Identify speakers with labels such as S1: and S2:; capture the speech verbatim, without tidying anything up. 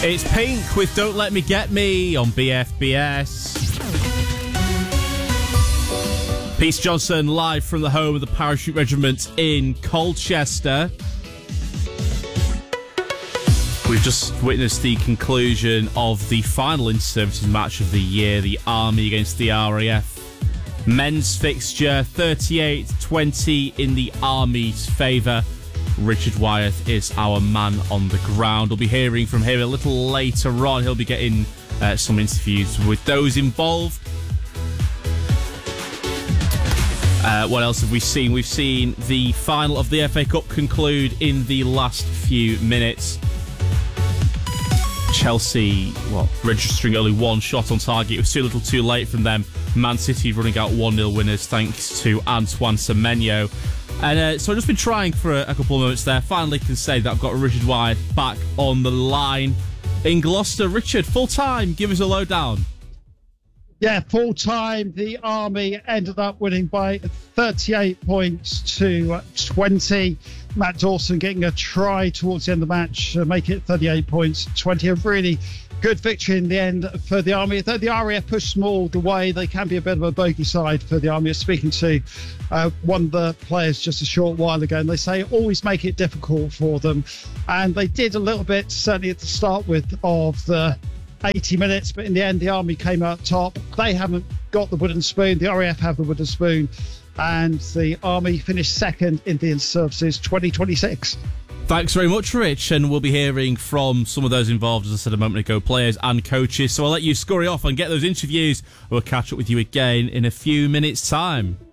S1: It's Pink with Don't Let Me Get Me on B F B S. Peace Johnson live from the home of the Parachute Regiment in Colchester. We've just witnessed the conclusion of the final inter-services match of the year, the Army against the R A F. Men's fixture, thirty-eight twenty in the Army's favour. Richard Wyeth is our man on the ground. We'll be hearing from him a little later on. He'll be getting uh, some interviews with those involved. Uh, what else have we seen? We've seen the final of the F A Cup conclude in the last few minutes. Chelsea, well, registering only one shot on target. It was too little too late from them. Man City running out one nil winners thanks to Antoine Semenyo. And uh, so I've just been trying for a, a couple of moments there. Finally can say that I've got Richard Wyeth back on the line in Gloucester. Richard, full time, give us a lowdown.
S2: Yeah, full time. The Army ended up winning by thirty-eight points to twenty. Matt Dawson getting a try towards the end of the match to make it thirty-eight points to twenty. A really good victory in the end for the Army. Though the R A F pushed them all the way, they can be a bit of a bogey side for the Army. I was speaking to uh, one of the players just a short while ago, and they say always make it difficult for them. And they did a little bit, certainly at the start with of the eighty minutes, but in the end the Army came out top. They haven't got the wooden spoon. The R A F have the wooden spoon, and the Army finished second in the Inter-Services twenty twenty-six.
S1: Thanks very much, Rich, and we'll be hearing from some of those involved, as I said a moment ago, players and coaches. So I'll let you scurry off and get those interviews. We'll catch up with you again in a few minutes' time.